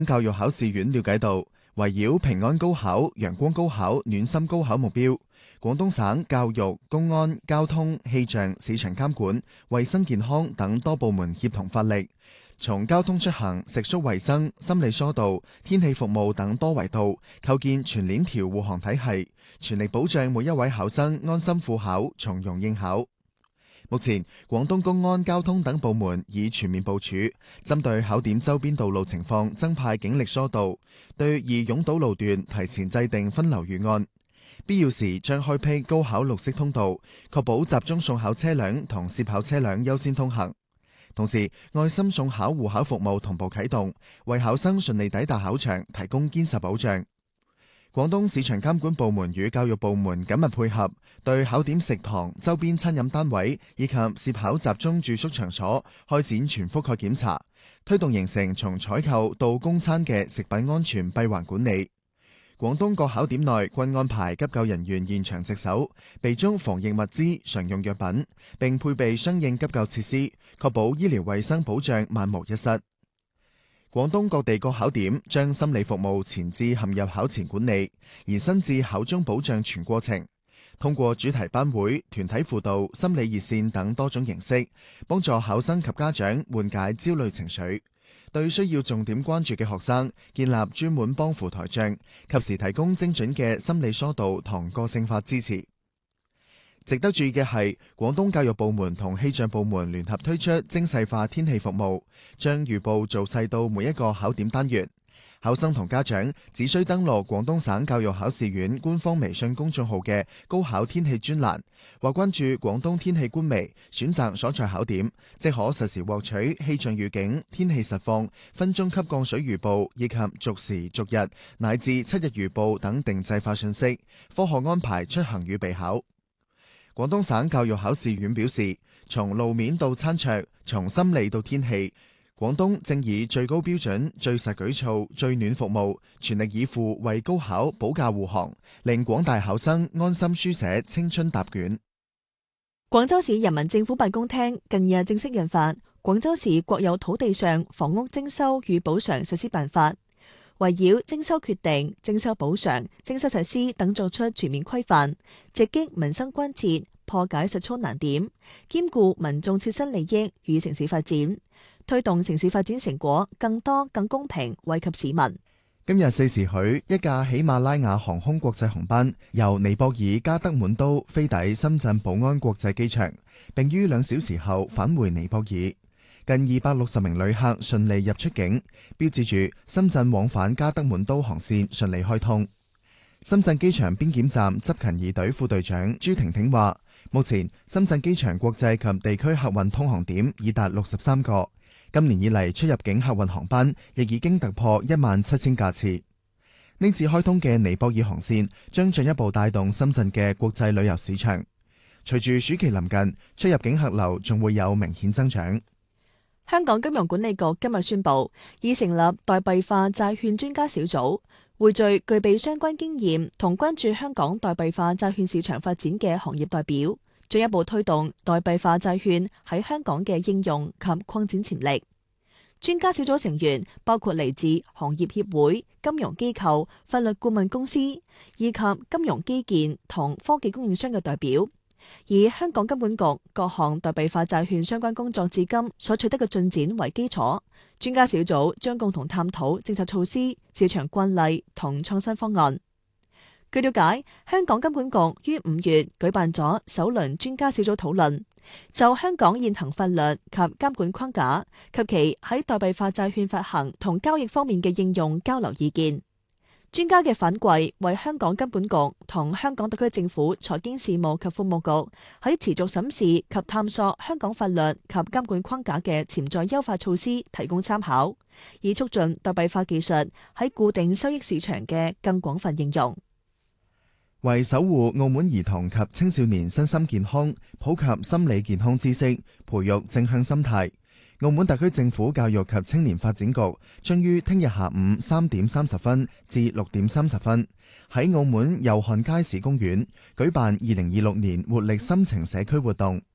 教育考試院了解到，圍繞平安高考、陽光高考、暖心高考目標，廣東省教育、公安、交通、氣象、市場監管、衛生健康等多部門協同發力，從交通出行、食宿衛生、心理疏導、天氣服務等多維度構建全鏈條護航體系，全力保障每一位考生安心赴考、從容應考。目前，廣東公安、交通等部門已全面部署，針對考點周邊道路情況增派警力疏導，對易擁堵路段提前制定分流預案，必要時將開闢高考綠色通道，確保集中送考車輛同涉考車輛優先通行。同時，愛心送考護考服務同步啟動，為考生順利抵達考場提供堅實保障。廣東市場監管部門與教育部門緊密配合，對考點食堂、周邊餐飲單位以及涉考集中住宿場所開展全覆蓋檢查，推動形成從採購到供餐嘅食品安全閉環管理。廣東各考點內均安排急救人員現場值守，備足防疫物資、常用藥品，並配備相應急救設施，確保醫療衛生保障萬無一失。廣東各地各考點將心理服務前置陷入考前管理，而新至考中保障全過程，通過主題班會、團體輔導、心理熱線等多種形式，幫助考生及家長緩解焦慮情緒。對需要重點關注嘅學生，建立專門幫扶台帳，及時提供精準嘅心理疏導同個性化支持。值得注意嘅係，廣東教育部門同氣象部門聯合推出精細化天氣服務，將預報做細到每一個考點單元。考生同家長只需登錄廣東省教育考試院官方微信公眾號嘅高考天氣專欄，或關注廣東天氣官微，選擇所在考點，即可實時獲取氣象預警、天氣實況、分鐘級降水預報以及逐時逐日乃至7日預報等定制化信息，科學安排出行與備考。廣東省教育考試院表示，從路面到餐桌，從心理到天氣，廣東正以最高標準、最實舉措、最暖服務，全力以赴為高考保駕護航，令廣大考生安心書寫青春答卷。 廣州市人民政府辦公廳近日正式印發《廣州市國有土地上房屋徵收與補償實施辦法》，圍繞徵收決定、徵收補償、徵收實施等作出全面規範，直擊民生關切，破解實操難點，兼顧民眾切身利益與城市發展，推動城市發展成果更多、更公平惠及市民。 今日4時許，一架喜馬拉雅航空國際航班由尼泊爾加德滿都飛抵深圳寶安國際機場，並於2小時後返回尼泊爾。近260名旅客順利入出境，標誌住深圳往返加德滿都航線順利開通。深圳機場邊檢站執勤二隊副隊長朱婷婷話，目前深圳機場國際及地區客運通航點已達63個，今年以嚟出入境客運航班亦已經突破17000架次。呢次開通嘅尼泊爾航線將進一步帶動深圳嘅國際旅遊市場。隨住暑期臨近，出入境客流仲會有明顯增長。 香港金融管理局今日宣布，已成立代幣化債券專家小組，匯聚具備相關經驗同關注香港代幣化債券市場發展嘅行業代表，進一步推動代幣化債券喺香港嘅應用及擴展潛力。專家小組成員包括嚟自行業協會、金融機構、法律顧問公司以及金融基建同科技供應商嘅代表。以香港金管局各項代幣化債券相關工作至今所取得嘅進展為基礎，專家小組將共同探討政策措施、市場慣例同創新方案。據了解，香港金管局於5月舉辦咗首輪專家小組討論，就香港現行法律及監管框架及其喺代幣化債券發行同交易方面嘅應用交流意見。專家嘅反饋為香港金管局同香港特區政府財經事務及庫務局喺持續審視及探索香港法律及監管框架嘅潛在優化措施提供參考，以促進代幣化技術喺固定收益市場嘅更廣泛應用。 為守護澳門兒童及青少年身心健康，普及心理健康知識，培育正向心態，澳門特區政府教育及青年發展局將於聽日下午3點30分至6點30分喺澳門祐漢街市公園舉辦2026年活力心情社區活動。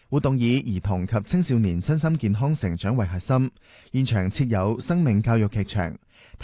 活動以兒童及青少年身心健康成長為核心，現場設有生命教育劇場。